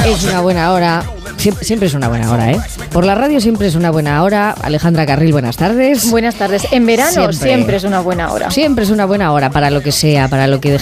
Es una buena hora. Siempre es una buena hora, ¿eh? Por la radio siempre es una buena hora. Alejandra Carril, buenas tardes. Buenas tardes. En verano siempre es una buena hora. Siempre es una buena hora para lo que sea, para lo que